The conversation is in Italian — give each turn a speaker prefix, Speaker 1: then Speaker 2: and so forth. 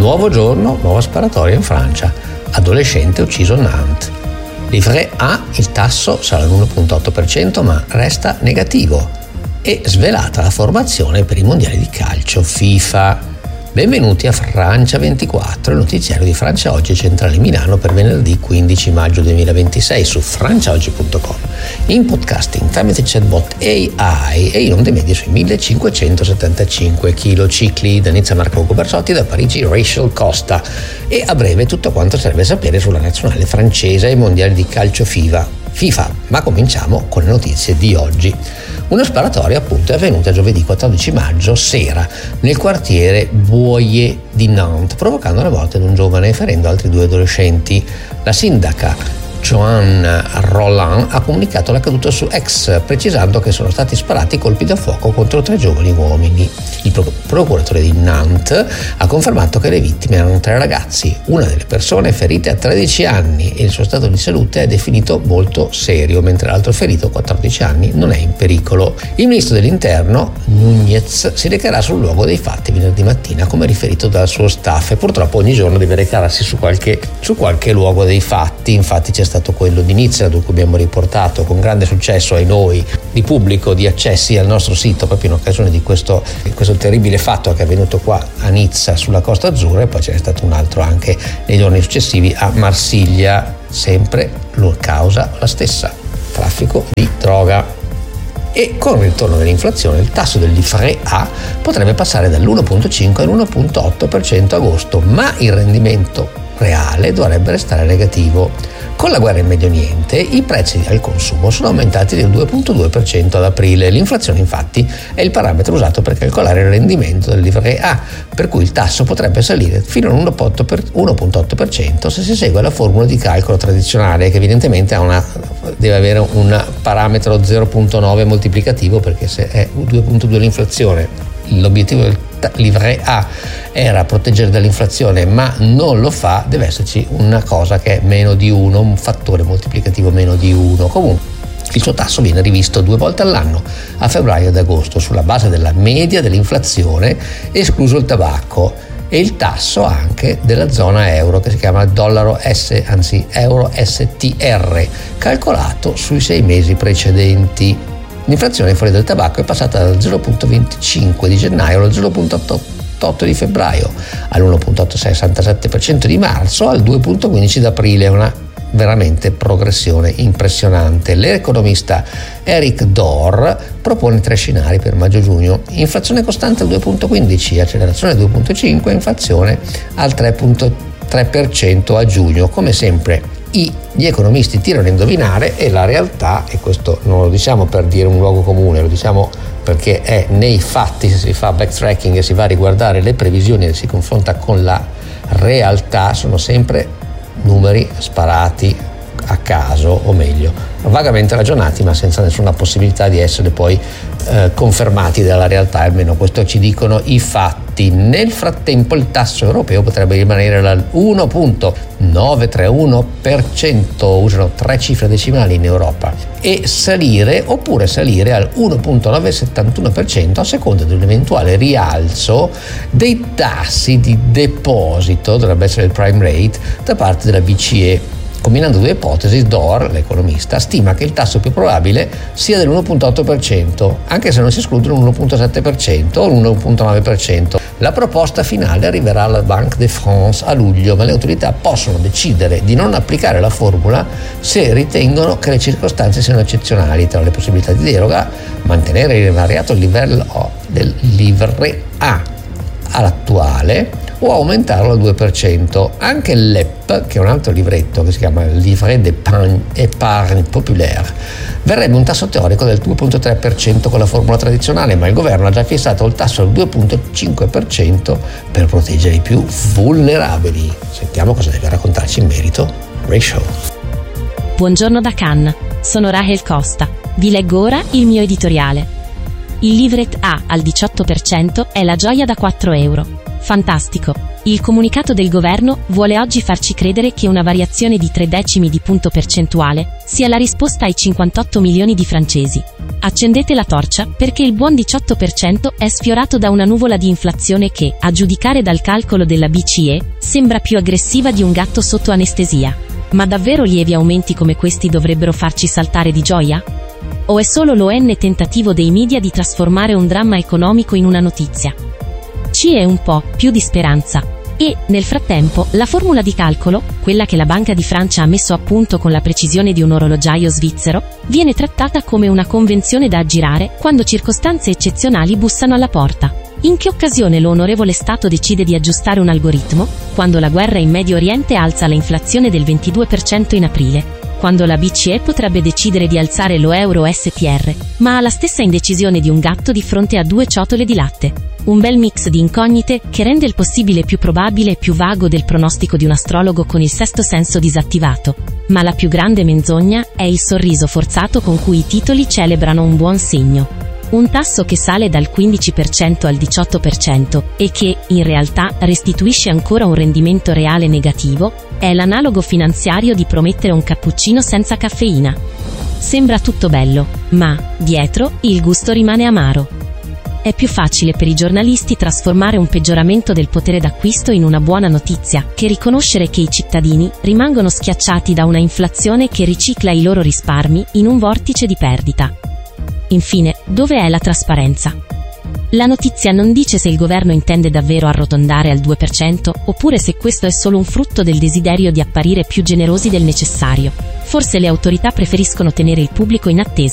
Speaker 1: Nuovo giorno, nuova sparatoria in Francia. Adolescente ucciso a Nantes. Livret A, il tasso sarà l'1,8% ma resta negativo. E svelata la formazione per i mondiali di calcio FIFA. Benvenuti a Francia 24, il notiziario di Francia Oggi, centrale Milano, per venerdì 15 maggio 2026 su franciaoggi.com, in podcasting tramite chatbot AI e in onde medie sui 1575 kHz. Da Nizza Marco Bersotti, da Parigi Rachel Costa. E a breve tutto quanto serve sapere sulla nazionale francese e i mondiali di calcio FIFA. Ma cominciamo con le notizie di oggi. Una sparatoria appunto è avvenuta giovedì 14 maggio sera nel quartiere Boyer di Nantes, provocando la morte di un giovane e ferendo altri 2 adolescenti. La sindaca Joanne Roland ha comunicato l'accaduto su X, precisando che sono stati sparati colpi da fuoco contro 3 giovani uomini. Il procuratore di Nantes ha confermato che le vittime erano 3 ragazzi. Una delle persone ferite ha 13 anni e il suo stato di salute è definito molto serio, mentre l'altro ferito, 14 anni, non è in pericolo. Il ministro dell'Interno, Nunez, si recherà sul luogo dei fatti venerdì mattina, come riferito dal suo staff, e purtroppo ogni giorno deve recarsi su qualche luogo dei fatti. Infatti c'è stato quello di Nizza, da cui abbiamo riportato con grande successo ai noi di pubblico di accessi al nostro sito proprio in occasione di questo terribile fatto che è avvenuto qua a Nizza sulla Costa Azzurra, e poi ce n'è stato un altro anche nei giorni successivi a Marsiglia, sempre causa la stessa: traffico di droga. E con il ritorno dell'inflazione il tasso del Livret A potrebbe passare dall'1,5 all'1,8% agosto, ma il rendimento reale dovrebbe restare negativo. Con la guerra in Medio Oriente i prezzi al consumo sono aumentati del 2,2% ad aprile. L'inflazione infatti è il parametro usato per calcolare il rendimento del Livret A, per cui il tasso potrebbe salire fino all'1,8% se si segue la formula di calcolo tradizionale, che evidentemente deve avere un parametro 0,9 moltiplicativo, perché se è 2,2 l'inflazione, l'obiettivo del Livret A era proteggere dall'inflazione ma non lo fa, deve esserci una cosa che è meno di 1, un fattore moltiplicativo meno di 1. Comunque il suo tasso viene rivisto 2 volte all'anno, a febbraio ed agosto, sulla base della media dell'inflazione, escluso il tabacco, e il tasso anche della zona euro, che si chiama euro STR, calcolato sui 6 mesi precedenti. L'inflazione fuori del tabacco è passata dal 0,25 di gennaio al 0,88 di febbraio, all'1,67% di marzo, al 2,15 di aprile, una veramente progressione impressionante. L'economista Eric Dorr propone 3 scenari per maggio-giugno: inflazione costante al 2,15, accelerazione al 2,5, inflazione al 3,3% a giugno. Come sempre gli economisti tirano a indovinare, e la realtà, e questo non lo diciamo per dire un luogo comune, lo diciamo perché è nei fatti, se si fa backtracking e si va a riguardare le previsioni e si confronta con la realtà, sono sempre numeri sparati a caso, o meglio vagamente ragionati, ma senza nessuna possibilità di essere poi confermati dalla realtà, almeno questo ci dicono i fatti. Nel frattempo il tasso europeo potrebbe rimanere al 1,931%, usano 3 cifre decimali in Europa, e salire al 1,971% a seconda di un eventuale rialzo dei tassi di deposito, dovrebbe essere il prime rate, da parte della BCE. Combinando 2 ipotesi, Dorr, l'economista, stima che il tasso più probabile sia dell'1,8%, anche se non si escludono l'1,7% o l'1,9%. La proposta finale arriverà alla Banque de France a luglio, ma le autorità possono decidere di non applicare la formula se ritengono che le circostanze siano eccezionali. Tra le possibilità di deroga, mantenere invariato il livello del Livret A all'attuale o aumentarlo al 2%. Anche l'EP, che è un altro livretto che si chiama Livret d'Épargne Populaire, verrebbe un tasso teorico del 2,3% con la formula tradizionale, ma il governo ha già fissato il tasso al 2,5% per proteggere i più vulnerabili. Sentiamo cosa deve raccontarci in merito Rachel.
Speaker 2: Buongiorno da Cannes, sono Rahel Costa. Vi leggo ora il mio editoriale. Il Livret A al 18% è la gioia da 4 euro. Fantastico. Il comunicato del governo vuole oggi farci credere che una variazione di 0,3 di punto percentuale sia la risposta ai 58 milioni di francesi. Accendete la torcia, perché il buon 18% è sfiorato da una nuvola di inflazione che, a giudicare dal calcolo della BCE, sembra più aggressiva di un gatto sotto anestesia. Ma davvero lievi aumenti come questi dovrebbero farci saltare di gioia? O è solo l'ON tentativo dei media di trasformare un dramma economico in una notizia? Ci è un po' più di speranza. E, nel frattempo, la formula di calcolo, quella che la Banca di Francia ha messo a punto con la precisione di un orologiaio svizzero, viene trattata come una convenzione da aggirare quando circostanze eccezionali bussano alla porta. In che occasione l'onorevole Stato decide di aggiustare un algoritmo? Quando la guerra in Medio Oriente alza l'inflazione del 22% in aprile. Quando la BCE potrebbe decidere di alzare lo euro STR, ma ha la stessa indecisione di un gatto di fronte a 2 ciotole di latte. Un bel mix di incognite che rende il possibile più probabile e più vago del pronostico di un astrologo con il sesto senso disattivato. Ma la più grande menzogna è il sorriso forzato con cui i titoli celebrano un buon segno. Un tasso che sale dal 15% al 18% e che, in realtà, restituisce ancora un rendimento reale negativo, è l'analogo finanziario di promettere un cappuccino senza caffeina. Sembra tutto bello, ma, dietro, il gusto rimane amaro. È più facile per i giornalisti trasformare un peggioramento del potere d'acquisto in una buona notizia, che riconoscere che i cittadini rimangono schiacciati da una inflazione che ricicla i loro risparmi in un vortice di perdita. Infine, dove è la trasparenza? La notizia non dice se il governo intende davvero arrotondare al 2%, oppure se questo è solo un frutto del desiderio di apparire più generosi del necessario. Forse le autorità preferiscono tenere il pubblico in attesa.